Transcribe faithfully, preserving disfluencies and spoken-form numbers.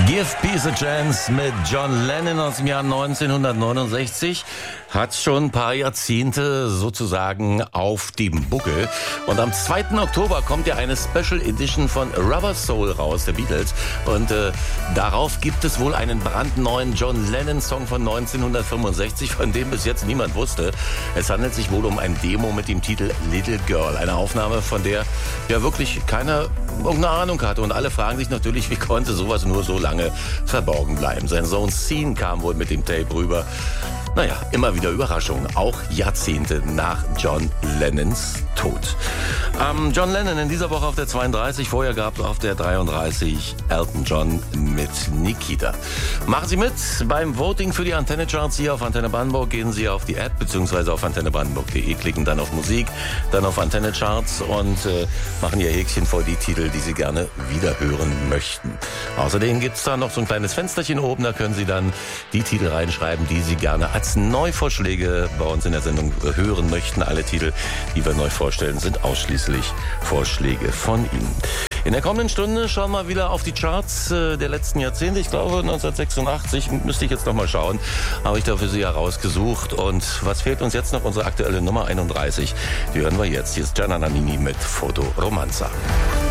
Give Peace a Chance mit John Lennon aus dem Jahr neunzehnhundertneunundsechzig. Hat schon ein paar Jahrzehnte sozusagen auf dem Buckel. Und am zweiten Oktober kommt ja eine Special Edition von Rubber Soul raus, der Beatles. Und äh, darauf gibt es wohl einen brandneuen John Lennon-Song von neunzehnhundertfünfundsechzig, von dem bis jetzt niemand wusste. Es handelt sich wohl um ein Demo mit dem Titel Little Girl. Eine Aufnahme, von der ja wirklich keiner irgendeine Ahnung hatte. Und alle fragen sich natürlich, wie konnte sowas nur so lange verborgen bleiben. Sein Sohn Sean kam wohl mit dem Tape rüber. Naja, immer wieder Überraschungen, auch Jahrzehnte nach John Lennons Tod. Ähm, John Lennon in dieser Woche auf der zweiunddreißig, vorher gab es auf der dreiunddreißig Elton John mit Nikita. Machen Sie mit beim Voting für die Antenne Charts hier auf Antenne Brandenburg. Gehen Sie auf die App bzw. auf antenne brandenburg punkt de, klicken dann auf Musik, dann auf Antenne Charts und äh, machen Ihr Häkchen vor die Titel, die Sie gerne wieder hören möchten. Außerdem gibt es da noch so ein kleines Fensterchen oben, da können Sie dann die Titel reinschreiben, die Sie gerne als Neuvorschläge bei uns in der Sendung hören möchten. Alle Titel, die wir neu vorstellen, sind ausschließlich Vorschläge von Ihnen. In der kommenden Stunde schauen wir wieder auf die Charts äh, der letzten Jahrzehnte. Ich glaube neunzehnhundertsechsundachtzig, müsste ich jetzt noch mal schauen, habe ich da für Sie herausgesucht. Und was fehlt uns jetzt noch? Unsere aktuelle Nummer einunddreißig. Die hören wir jetzt. Hier ist Gianna Nannini mit Foto Romanza.